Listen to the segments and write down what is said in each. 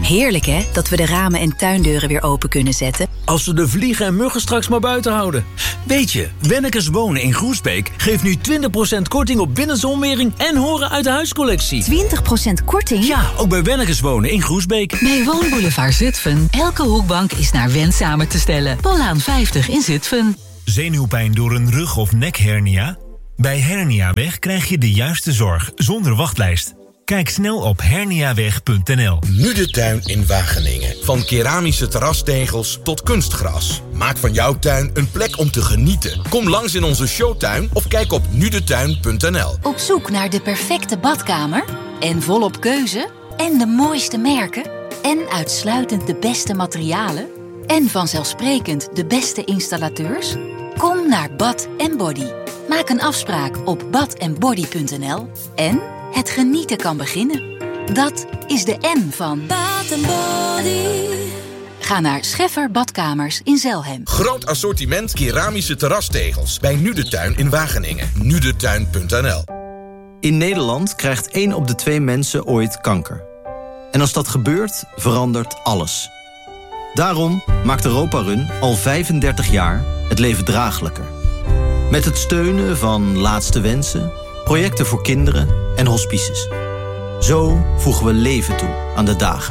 Heerlijk hè, dat we de ramen en tuindeuren weer open kunnen zetten. Als we de vliegen en muggen straks maar buiten houden. Weet je, Wennekes Wonen in Groesbeek geeft nu 20% korting op binnenzonwering en horen uit de huiscollectie. 20% korting? Ja, ook bij Wennekes Wonen in Groesbeek. Bij Woonboulevard Zutphen. Elke hoekbank is naar wens samen te stellen. Pollaan 50 in Zutphen. Zenuwpijn door een rug- of nekhernia? Bij Herniaweg krijg je de juiste zorg zonder wachtlijst. Kijk snel op herniaweg.nl. Nu de tuin in Wageningen. Van keramische terrastegels tot kunstgras. Maak van jouw tuin een plek om te genieten. Kom langs in onze showtuin of kijk op nudetuin.nl. Op zoek naar de perfecte badkamer? En volop keuze? En de mooiste merken? En uitsluitend de beste materialen? En vanzelfsprekend de beste installateurs? Kom naar Bath & Body. Maak een afspraak op bathandbody.nl en het genieten kan beginnen. Dat is de N van Bath & Body. Ga naar Scheffer Badkamers in Zelhem. Groot assortiment keramische terrastegels bij Nu de Tuin in Wageningen. nudetuin.nl. In Nederland krijgt 1 op de 2 mensen ooit kanker. En als dat gebeurt, verandert alles. Daarom maakt Europa Run al 35 jaar het leven draaglijker. Met het steunen van Laatste Wensen, projecten voor kinderen en hospices. Zo voegen we leven toe aan de dagen.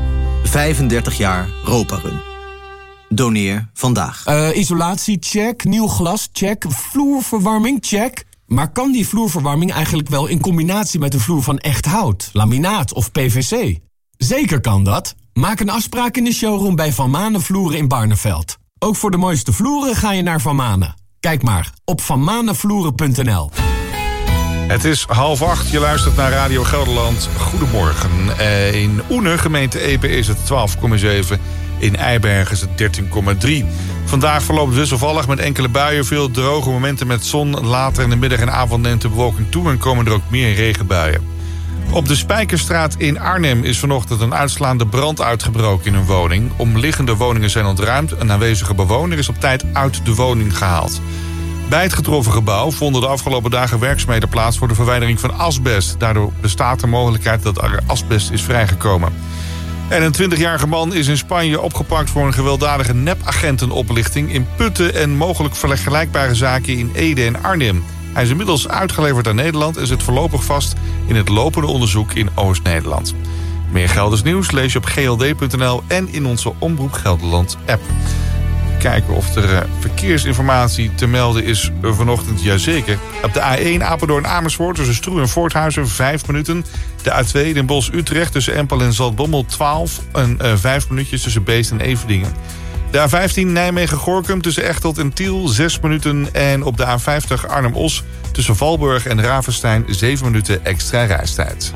35 jaar Europa Run. Doneer vandaag. Isolatie, check. Nieuw glas, check. Vloerverwarming, check. Maar kan die vloerverwarming eigenlijk wel in combinatie met een vloer van echt hout, laminaat of PVC? Zeker kan dat. Maak een afspraak in de showroom bij Van Manen Vloeren in Barneveld. Ook voor de mooiste vloeren ga je naar Van Manen. Kijk maar op vanmanenvloeren.nl. Het is 7:30, je luistert naar Radio Gelderland. Goedemorgen. In Oene, gemeente Epe, is het 12,7. In Eibergen is het 13,3. Vandaag verloopt wisselvallig met enkele buien. Veel droge momenten met zon. Later in de middag en avond neemt de bewolking toe en komen er ook meer regenbuien. Op de Spijkerstraat in Arnhem is vanochtend een uitslaande brand uitgebroken in een woning. Omliggende woningen zijn ontruimd. Een aanwezige bewoner is op tijd uit de woning gehaald. Bij het getroffen gebouw vonden de afgelopen dagen werkzaamheden plaats voor de verwijdering van asbest. Daardoor bestaat de mogelijkheid dat er asbest is vrijgekomen. En een 20-jarige man is in Spanje opgepakt voor een gewelddadige nepagentenoplichting in Putten en mogelijk vergelijkbare zaken in Ede en Arnhem. Hij is inmiddels uitgeleverd aan Nederland en zit voorlopig vast in het lopende onderzoek in Oost-Nederland. Meer Gelders nieuws lees je op gld.nl en in onze Omroep Gelderland app. Kijken of er verkeersinformatie te melden is vanochtend. Jazeker. Op de A1 Apeldoorn-Amersfoort tussen Stroe en Voorthuizen 5 minuten. De A2 Den Bosch-Utrecht tussen Empel en Zaltbommel 12 en 5 minuutjes tussen Beest en Everdingen. De A15 Nijmegen-Gorinchem tussen Echteld en Tiel 6 minuten. En op de A50 Arnhem-Os tussen Valburg en Ravenstein 7 minuten extra reistijd.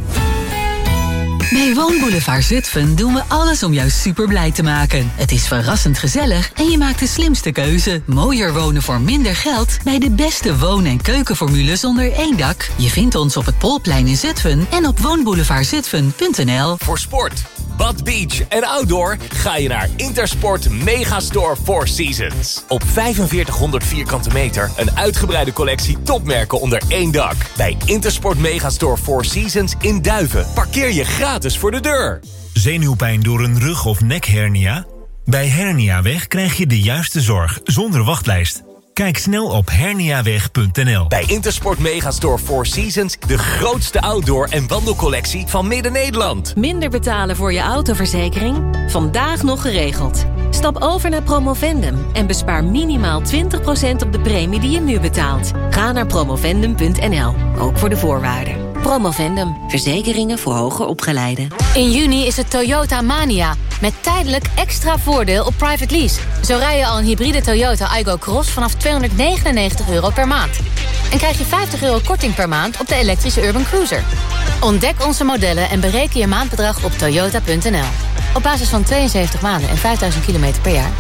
Bij Woonboulevard Zutphen doen we alles om jou super blij te maken. Het is verrassend gezellig en je maakt de slimste keuze. Mooier wonen voor minder geld bij de beste woon- en keukenformules onder één dak. Je vindt ons op het Polplein in Zutphen en op woonboulevardzutphen.nl. Voor sport, bad, beach en outdoor ga je naar Intersport Megastore Four Seasons. Op 4500 vierkante meter een uitgebreide collectie topmerken onder één dak. Bij Intersport Megastore Four Seasons in Duiven parkeer je gratis voor de deur. Zenuwpijn door een rug- of nekhernia? Bij Herniaweg krijg je de juiste zorg zonder wachtlijst. Kijk snel op herniaweg.nl. Bij Intersport Megastore Four Seasons de grootste outdoor- en wandelcollectie van Midden-Nederland. Minder betalen voor je autoverzekering? Vandaag nog geregeld. Stap over naar Promovendum en bespaar minimaal 20% op de premie die je nu betaalt. Ga naar promovendum.nl, ook voor de voorwaarden. Promovendum, verzekeringen voor hoger opgeleiden. In juni is het Toyota Mania, met tijdelijk extra voordeel op private lease. Zo rij je al een hybride Toyota Aygo Cross vanaf €299 per maand. En krijg je €50 korting per maand op de elektrische Urban Cruiser. Ontdek onze modellen en bereken je maandbedrag op toyota.nl. Op basis van 72 maanden en 5000 kilometer per jaar.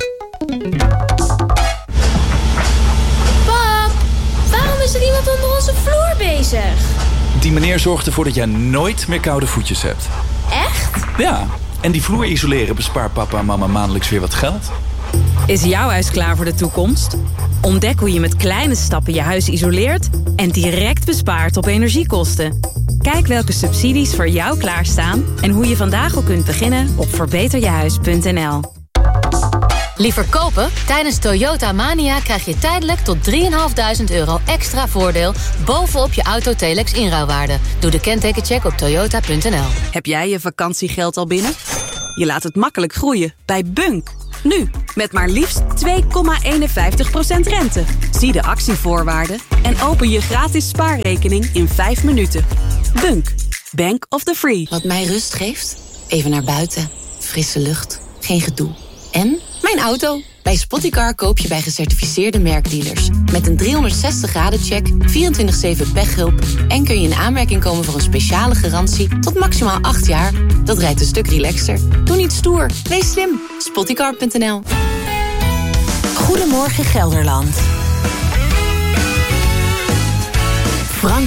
Pap, waarom is er iemand onder onze vloer bezig? Die meneer zorgt ervoor dat jij nooit meer koude voetjes hebt. Echt? Ja, en die vloer isoleren bespaart papa en mama maandelijks weer wat geld. Is jouw huis klaar voor de toekomst? Ontdek hoe je met kleine stappen je huis isoleert en direct bespaart op energiekosten. Kijk welke subsidies voor jou klaarstaan en hoe je vandaag al kunt beginnen op verbeterjehuis.nl. Liever kopen? Tijdens Toyota Mania krijg je tijdelijk tot €3.500 extra voordeel bovenop je Auto-Telex inruilwaarde. Doe de kentekencheck op toyota.nl. Heb jij je vakantiegeld al binnen? Je laat het makkelijk groeien bij Bunk. Nu, met maar liefst 2,51% rente. Zie de actievoorwaarden en open je gratis spaarrekening in 5 minuten. Bunk, Bank of the Free. Wat mij rust geeft? Even naar buiten. Frisse lucht. Geen gedoe. En mijn auto. Bij Spottycar koop je bij gecertificeerde merkdealers. Met een 360-graden-check, 24/7 pechhulp... en kun je in aanmerking komen voor een speciale garantie tot maximaal 8 jaar. Dat rijdt een stuk relaxter. Doe niet stoer. Wees slim. Spottycar.nl. Goedemorgen Gelderland.